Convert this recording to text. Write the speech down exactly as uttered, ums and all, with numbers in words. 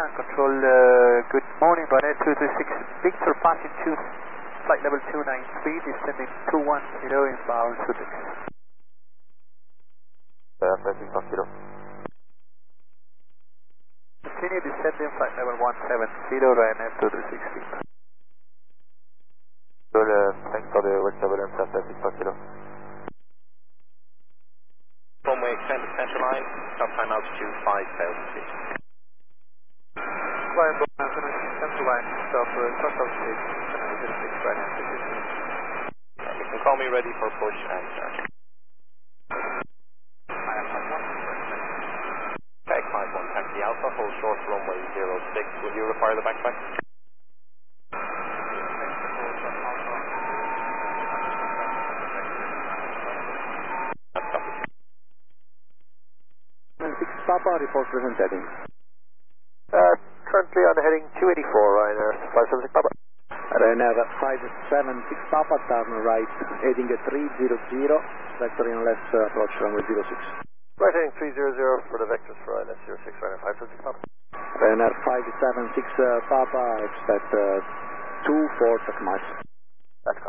Ground Control, uh, good morning, Ryanair two three six, Victor passing two, flight level two nine three, descending two one zero inbound Sudex. Uh, pressing five kilo. Continue descending flight level one seven zero, Ryanair two three six. Well, uh, thanks for the wet turbulence at pressing five kilo. Runway extended center line, top time altitude five thousand feet. Flying Boston, center line, stop, uh, cross altitude, zero six, Ryanair two three six. You can call me ready for push and start. Tag five one, taxi Alpha, hold short runway zero six. Will you require the backpack? six Papa, report present heading. Uh, currently on heading two eighty-four, Ryanair five seven six Papa. Ryanair five seven six Papa, turn right, heading three zero zero, vector in left, uh, approach runway zero six. Right heading three zero zero for the vectors for Ryanair zero six, Ryanair five seven six Papa. Ryanair five seven six uh, Papa, expect uh, two four check miles.